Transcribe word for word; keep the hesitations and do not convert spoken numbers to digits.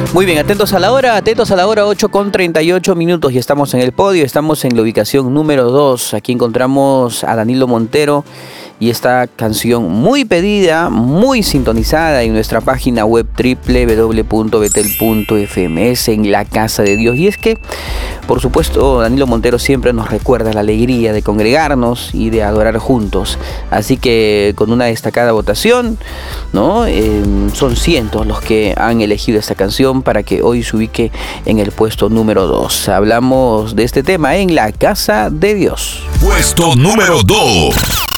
Muy bien, atentos a la hora, atentos a la hora, ocho con treinta y ocho minutos, y estamos en el podio, estamos en la ubicación número dos. Aquí encontramos a Danilo Montero y esta canción muy pedida, muy sintonizada en nuestra página web doble u doble u doble u punto betel punto efe eme, es En la Casa de Dios. Y es que, por supuesto, Danilo Montero siempre nos recuerda la alegría de congregarnos y de adorar juntos. Así que con una destacada votación, ¿no? Eh, son cientos los que han elegido esta canción para que hoy se ubique en el puesto número dos. Hablamos de este tema en la Casa de Dios. Puesto número dos.